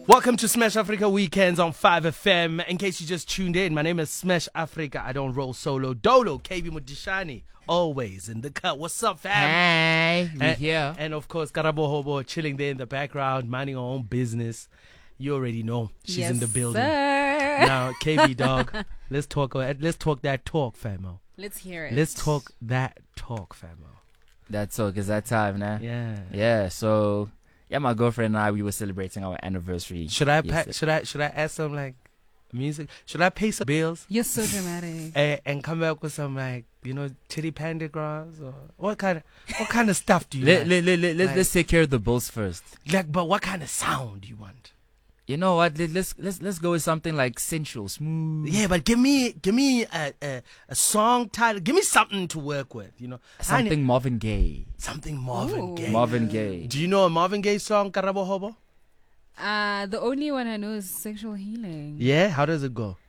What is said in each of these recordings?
Welcome to Smash Africa Weekends on 5FM. In case you just tuned in, my name is Smash Africa. I don't roll solo. Dolo, KB Mudishani, always in the cut. What's up, fam? Hey, we here. And of course, Karabo Hobo chilling there in the background, minding her own business. You already know she's in the building. Sir. Now, KB dog, let's talk that talk, famo. Let's hear it. Let's talk that talk, famo. That's all, because that time, nah? Yeah. Yeah, so, yeah, my girlfriend and I, we were celebrating our anniversary. Should I add some like music? Should I pay some bills? You're so dramatic. And come back with some like, titty pandagrams or what kind of stuff do you like? Let's take care of the bills first. Like, but what kind of sound do you want? You know what? Let's go with something like sensual, smooth. Yeah, but give me a song title. Give me something to work with. Something Marvin Gaye. Something Marvin Gaye. Marvin Gaye. Do you know a Marvin Gaye song, Karabo Hobo? The only one I know is Sexual Healing. Yeah, how does it go?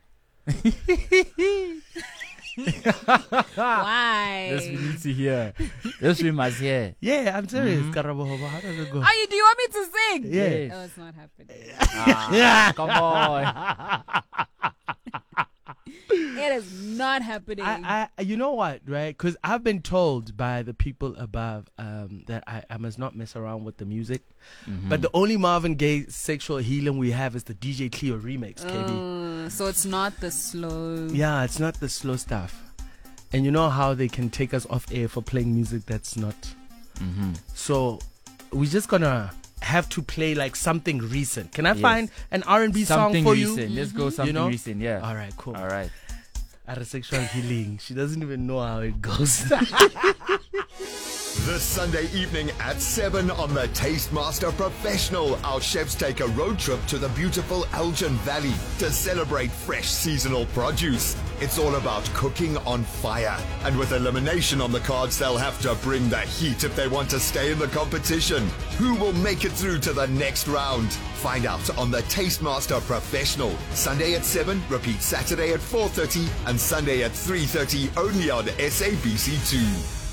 Why? This we need to hear. This we must hear. Yeah, I'm serious, Karabo Hobo. How does it go? Do you want me to sing? Yeah. Oh, it's not happening. Come on. It is not happening. You know what, right? Because I've been told by the people above that I must not mess around with the music. Mm-hmm. But the only Marvin Gaye Sexual Healing we have is the DJ Cleo remix, KB. So it's not the slow. Yeah, it's not the slow stuff. And you know how they can take us off air for playing music that's not. Mm-hmm. So we're just gonna have to play like something recent. Can I find an R&B song for recent. you? Let's go something recent, yeah. All right, cool. All right. At a Sexual Healing. She doesn't even know how it goes. This Sunday evening at 7 on the Tastemaster Professional, our chefs take a road trip to the beautiful Elgin Valley to celebrate fresh seasonal produce. It's all about cooking on fire. And with elimination on the cards, they'll have to bring the heat if they want to stay in the competition. Who will make it through to the next round? Find out on the Tastemaster Professional. Sunday at 7, repeat Saturday at 4:30 and Sunday at 3:30 only on SABC2.